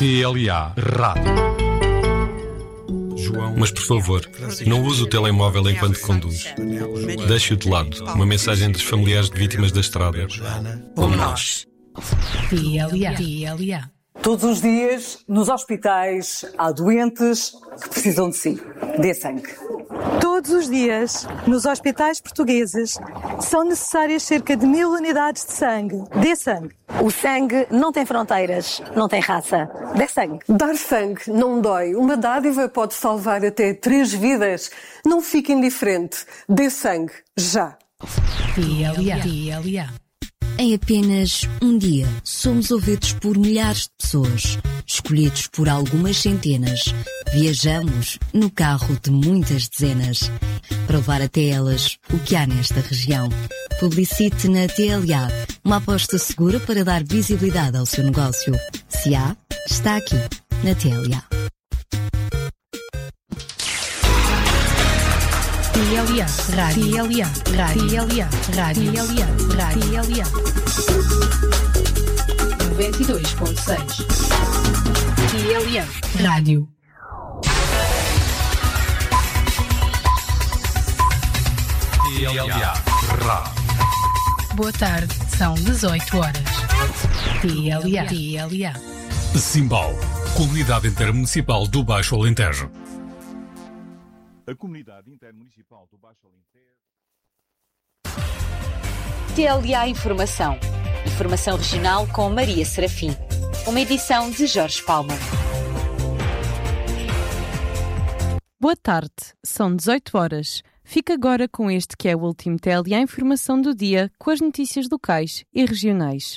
TLA Rádio. Mas, por favor, não use o telemóvel enquanto conduz. Deixe-o de lado. Uma mensagem dos familiares de vítimas da estrada. Como nós. TLA. Todos os dias, nos hospitais, há doentes que precisam de si. Dê sangue. Todos os dias, nos hospitais portugueses, são necessárias cerca de 1000 unidades de sangue. Dê sangue. O sangue não tem fronteiras, não tem raça. Dê sangue. Dar sangue não dói. Uma dádiva pode salvar até 3 vidas. Não fique indiferente. Dê sangue. Já. TLA. Em apenas um dia, somos ouvidos por milhares de pessoas, escolhidos por algumas centenas. Viajamos no carro de muitas dezenas, para levar até elas o que há nesta região. Publicite na TLA, uma aposta segura para dar visibilidade ao seu negócio. Se há, está aqui, na TLA. TLA Rádio. TLA 92.6. TLA Rádio. TLA Rádio. Boa tarde, são 18 horas. TLA. Simbal, Comunidade Intermunicipal do Baixo Alentejo. A Comunidade Intermunicipal do Baixo Alentejo. TLA Informação. Informação regional com Maria Serafim. Uma edição de Jorge Palma. Boa tarde, são 18 horas. Fica agora com este que é o último TLA Informação do dia, com as notícias locais e regionais.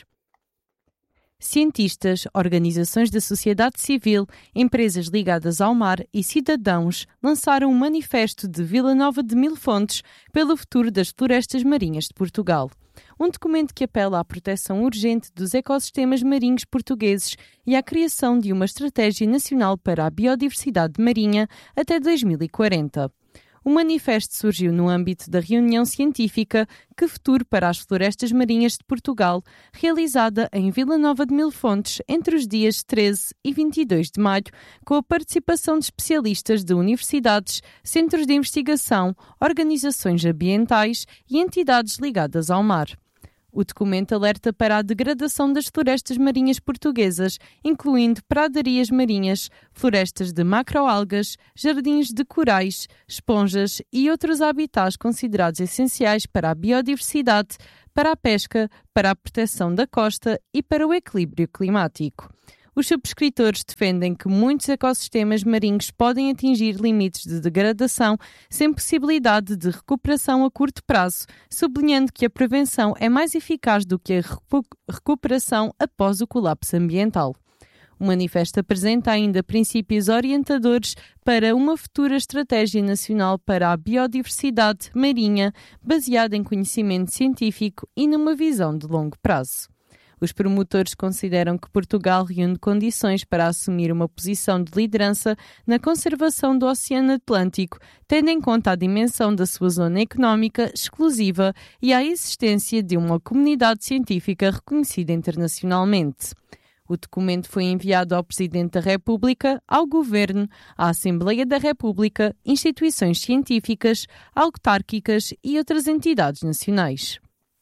Cientistas, organizações da sociedade civil, empresas ligadas ao mar e cidadãos lançaram um manifesto de Vila Nova de Mil Fontes pelo futuro das florestas marinhas de Portugal. Um documento que apela à proteção urgente dos ecossistemas marinhos portugueses e à criação de uma estratégia nacional para a biodiversidade marinha até 2040. O manifesto surgiu no âmbito da reunião científica Que Futuro para as Florestas Marinhas de Portugal, realizada em Vila Nova de Mil Fontes entre os dias 13 e 22 de maio, com a participação de especialistas de universidades, centros de investigação, organizações ambientais e entidades ligadas ao mar. O documento alerta para a degradação das florestas marinhas portuguesas, incluindo pradarias marinhas, florestas de macroalgas, jardins de corais, esponjas e outros habitats considerados essenciais para a biodiversidade, para a pesca, para a proteção da costa e para o equilíbrio climático. Os subscritores defendem que muitos ecossistemas marinhos podem atingir limites de degradação sem possibilidade de recuperação a curto prazo, sublinhando que a prevenção é mais eficaz do que a recuperação após o colapso ambiental. O manifesto apresenta ainda princípios orientadores para uma futura estratégia nacional para a biodiversidade marinha, baseada em conhecimento científico e numa visão de longo prazo. Os promotores consideram que Portugal reúne condições para assumir uma posição de liderança na conservação do Oceano Atlântico, tendo em conta a dimensão da sua zona económica exclusiva e a existência de uma comunidade científica reconhecida internacionalmente. O documento foi enviado ao Presidente da República, ao Governo, à Assembleia da República, instituições científicas, autárquicas e outras entidades nacionais.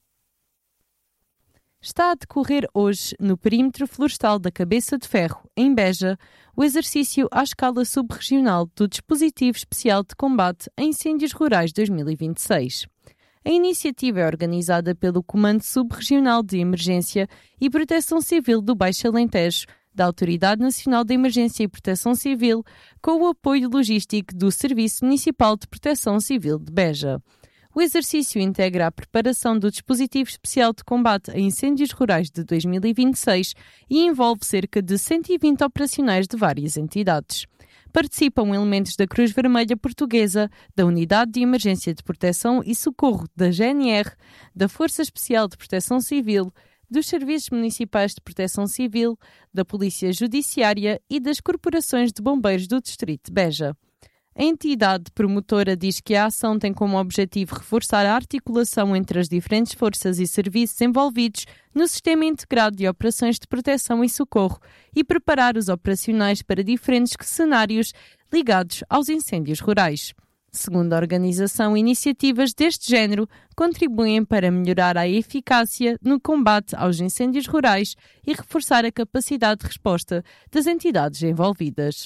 Está a decorrer hoje, no perímetro florestal da Cabeça de Ferro, em Beja, o exercício à escala subregional do Dispositivo Especial de Combate a Incêndios Rurais 2026. A iniciativa é organizada pelo Comando Subregional de Emergência e Proteção Civil do Baixo Alentejo, da Autoridade Nacional de Emergência e Proteção Civil, com o apoio logístico do Serviço Municipal de Proteção Civil de Beja. O exercício integra a preparação do Dispositivo Especial de Combate a Incêndios Rurais de 2026 e envolve cerca de 120 operacionais de várias entidades. Participam elementos da Cruz Vermelha Portuguesa, da Unidade de Emergência de Proteção e Socorro da GNR, da Força Especial de Proteção Civil, dos Serviços Municipais de Proteção Civil, da Polícia Judiciária e das Corporações de Bombeiros do Distrito de Beja. A entidade promotora diz que a ação tem como objetivo reforçar a articulação entre as diferentes forças e serviços envolvidos no Sistema Integrado de Operações de Proteção e Socorro e preparar os operacionais para diferentes cenários ligados aos incêndios rurais. Segundo a organização, iniciativas deste género contribuem para melhorar a eficácia no combate aos incêndios rurais e reforçar a capacidade de resposta das entidades envolvidas.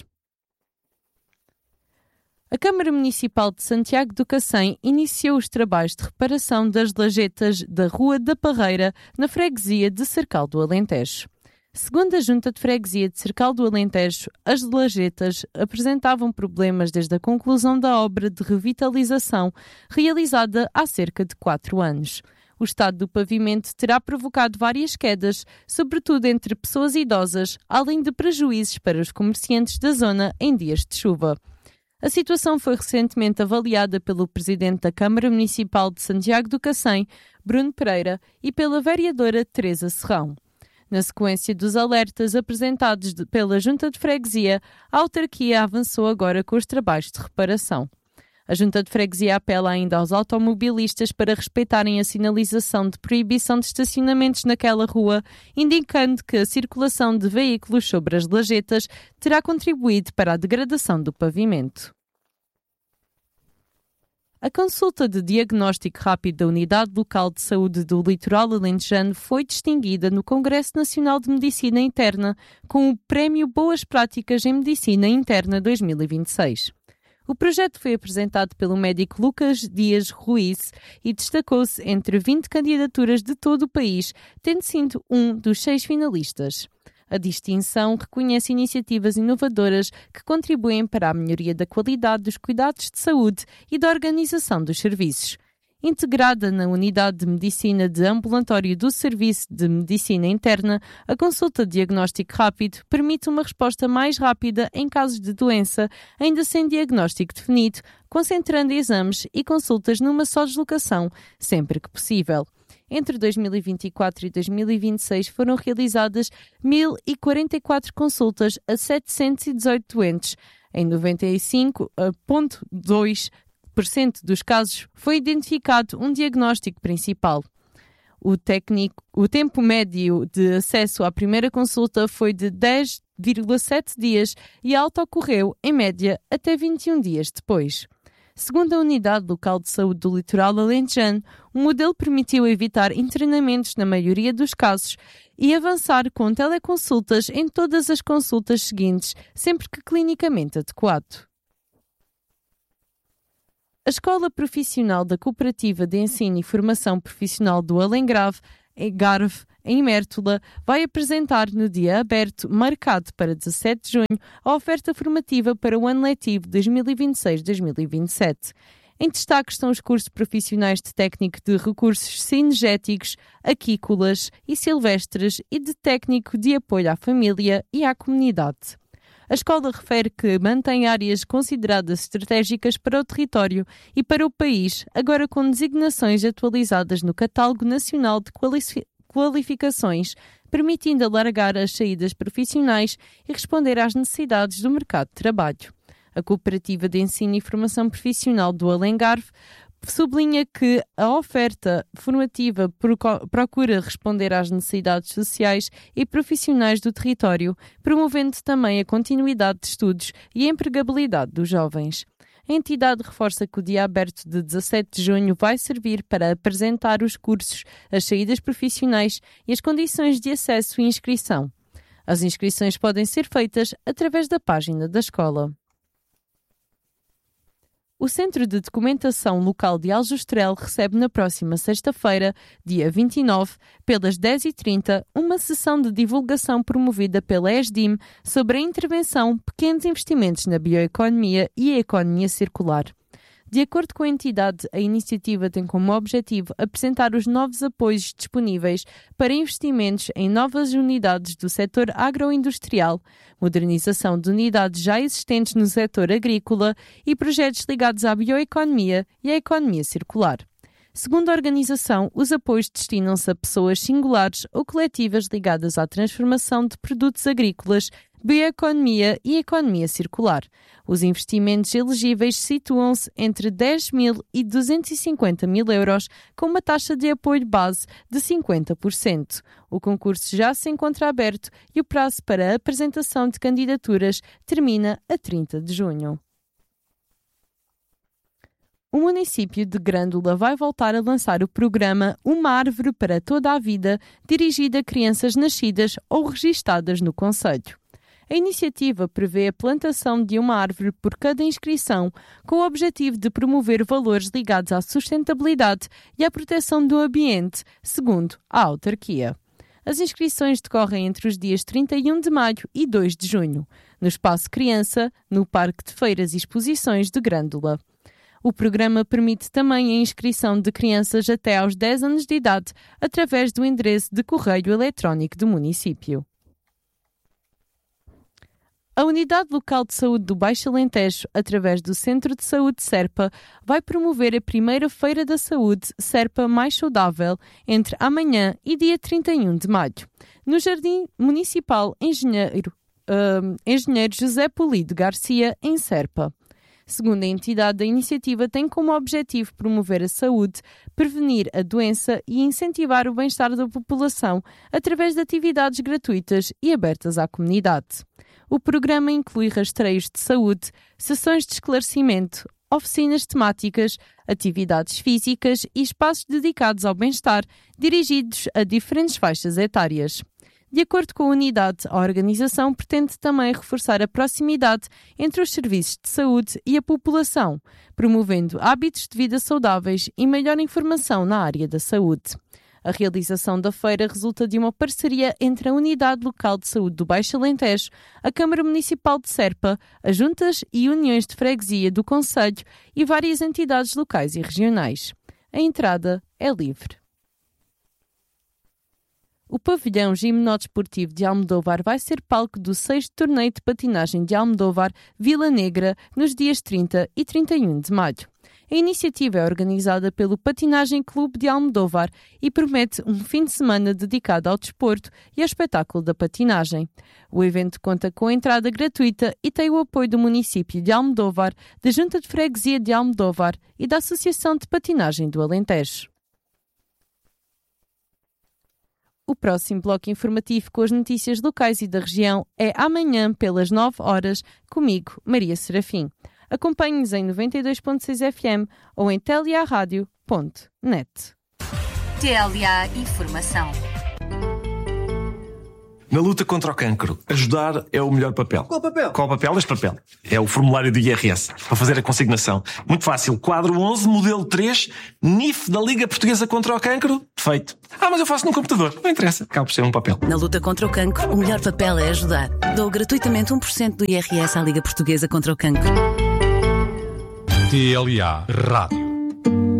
A Câmara Municipal de Santiago do Cacém iniciou os trabalhos de reparação das lajetas da Rua da Parreira, na freguesia de Cercal do Alentejo. Segundo a Junta de Freguesia de Cercal do Alentejo, as lajetas apresentavam problemas desde a conclusão da obra de revitalização realizada há cerca de 4 anos. O estado do pavimento terá provocado várias quedas, sobretudo entre pessoas idosas, além de prejuízos para os comerciantes da zona em dias de chuva. A situação foi recentemente avaliada pelo Presidente da Câmara Municipal de Santiago do Cacém, Bruno Pereira, e pela vereadora Teresa Serrão. Na sequência dos alertas apresentados pela Junta de Freguesia, a autarquia avançou agora com os trabalhos de reparação. A Junta de Freguesia apela ainda aos automobilistas para respeitarem a sinalização de proibição de estacionamentos naquela rua, indicando que a circulação de veículos sobre as lajetas terá contribuído para a degradação do pavimento. A consulta de diagnóstico rápido da Unidade Local de Saúde do Litoral Alentejano foi distinguida no Congresso Nacional de Medicina Interna com o Prémio Boas Práticas em Medicina Interna 2026. O projeto foi apresentado pelo médico Lucas Dias Ruiz e destacou-se entre 20 candidaturas de todo o país, tendo sido um dos 6 finalistas. A distinção reconhece iniciativas inovadoras que contribuem para a melhoria da qualidade dos cuidados de saúde e da organização dos serviços. Integrada na Unidade de Medicina de Ambulatório do Serviço de Medicina Interna, a consulta de diagnóstico rápido permite uma resposta mais rápida em casos de doença, ainda sem diagnóstico definido, concentrando exames e consultas numa só deslocação, sempre que possível. Entre 2024 e 2026 foram realizadas 1.044 consultas a 718 doentes. Em 95,2% dos casos foi identificado um diagnóstico principal. O tempo médio de acesso à primeira consulta foi de 10,7 dias e a alta ocorreu, em média, até 21 dias depois. Segundo a Unidade Local de Saúde do Litoral Alentejano, o modelo permitiu evitar internamentos na maioria dos casos e avançar com teleconsultas em todas as consultas seguintes, sempre que clinicamente adequado. A Escola Profissional da Cooperativa de Ensino e Formação Profissional do Alengrave, Garve, em Mértola, vai apresentar no dia aberto, marcado para 17 de junho, a oferta formativa para o ano letivo 2026-2027. Em destaque estão os cursos profissionais de técnico de recursos cinegéticos, aquícolas e silvestres e de técnico de apoio à família e à comunidade. A escola refere que mantém áreas consideradas estratégicas para o território e para o país, agora com designações atualizadas no Catálogo Nacional de Qualificações, permitindo alargar as saídas profissionais e responder às necessidades do mercado de trabalho. A Cooperativa de Ensino e Formação Profissional do Alengarve sublinha que a oferta formativa procura responder às necessidades sociais e profissionais do território, promovendo também a continuidade de estudos e a empregabilidade dos jovens. A entidade reforça que o dia aberto de 17 de junho vai servir para apresentar os cursos, as saídas profissionais e as condições de acesso e inscrição. As inscrições podem ser feitas através da página da escola. O Centro de Documentação Local de Aljustrel recebe na próxima sexta-feira, dia 29, pelas 10h30, uma sessão de divulgação promovida pela ESDIM sobre a intervenção Pequenos Investimentos na Bioeconomia e a Economia Circular. De acordo com a entidade, a iniciativa tem como objetivo apresentar os novos apoios disponíveis para investimentos em novas unidades do setor agroindustrial, modernização de unidades já existentes no setor agrícola e projetos ligados à bioeconomia e à economia circular. Segundo a organização, os apoios destinam-se a pessoas singulares ou coletivas ligadas à transformação de produtos agrícolas, bioeconomia e economia circular. Os investimentos elegíveis situam-se entre 10 mil e 250 mil euros, com uma taxa de apoio base de 50%. O concurso já se encontra aberto e o prazo para a apresentação de candidaturas termina a 30 de junho. O município de Grândola vai voltar a lançar o programa Uma Árvore para Toda a Vida, dirigido a crianças nascidas ou registadas no concelho. A iniciativa prevê a plantação de uma árvore por cada inscrição, com o objetivo de promover valores ligados à sustentabilidade e à proteção do ambiente, segundo a autarquia. As inscrições decorrem entre os dias 31 de maio e 2 de junho, no Espaço Criança, no Parque de Feiras e Exposições de Grândola. O programa permite também a inscrição de crianças até aos 10 anos de idade, através do endereço de correio eletrónico do município. A Unidade Local de Saúde do Baixo Alentejo, através do Centro de Saúde Serpa, vai promover a primeira Feira da Saúde Serpa Mais Saudável entre amanhã e dia 31 de maio, no Jardim Municipal Engenheiro José Polido Garcia, em Serpa. Segundo a entidade, a iniciativa tem como objetivo promover a saúde, prevenir a doença e incentivar o bem-estar da população através de atividades gratuitas e abertas à comunidade. O programa inclui rastreios de saúde, sessões de esclarecimento, oficinas temáticas, atividades físicas e espaços dedicados ao bem-estar, dirigidos a diferentes faixas etárias. De acordo com a unidade, a organização pretende também reforçar a proximidade entre os serviços de saúde e a população, promovendo hábitos de vida saudáveis e melhor informação na área da saúde. A realização da feira resulta de uma parceria entre a Unidade Local de Saúde do Baixo Alentejo, a Câmara Municipal de Serpa, as juntas e uniões de freguesia do concelho e várias entidades locais e regionais. A entrada é livre. O pavilhão gimnodesportivo de Almodóvar vai ser palco do 6º torneio de patinagem de Almodóvar Vila Negra nos dias 30 e 31 de maio. A iniciativa é organizada pelo Patinagem Clube de Almodóvar e promete um fim de semana dedicado ao desporto e ao espetáculo da patinagem. O evento conta com entrada gratuita e tem o apoio do município de Almodóvar, da Junta de Freguesia de Almodóvar e da Associação de Patinagem do Alentejo. O próximo bloco informativo com as notícias locais e da região é amanhã pelas 9 horas, comigo, Maria Serafim. Acompanhe-nos em 92.6 FM ou em teliaradio.net. TLA Informação. Na luta contra o cancro, ajudar é o melhor papel. Qual papel? Qual papel? Este papel. É o formulário do IRS, para fazer a consignação. Muito fácil. Quadro 11, modelo 3, NIF da Liga Portuguesa contra o Cancro. Feito. Mas eu faço num computador. Não interessa. Acaba por ser um papel. Na luta contra o cancro, o melhor papel é ajudar. Dou gratuitamente 1% do IRS à Liga Portuguesa contra o Cancro. TLA Rádio.